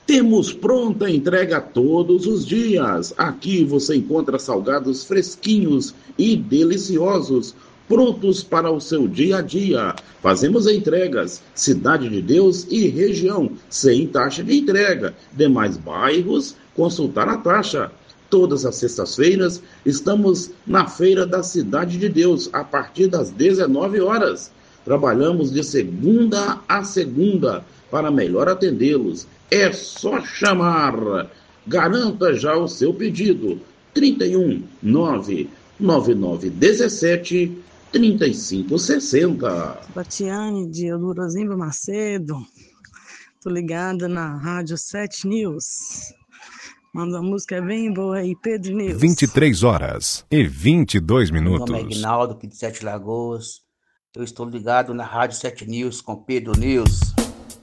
Temos pronta entrega todos os dias. Aqui você encontra salgados fresquinhos e deliciosos, prontos para o seu dia a dia. Fazemos entregas, Cidade de Deus e região, sem taxa de entrega. Demais bairros, consultar a taxa. Todas as sextas-feiras estamos na Feira da Cidade de Deus, a partir das 19 horas. Trabalhamos de segunda a segunda para melhor atendê-los. É só chamar. Garanta já o seu pedido. 31 99917 3560. Batiane de Eudorosimba Macedo. Tô ligada na Rádio 7 News. Manda a música bem boa aí, Pedro News. 23h22. Meu nome é Aguinaldo, aqui de Sete Lagoas. Eu estou ligado na Rádio 7 News com Pedro News.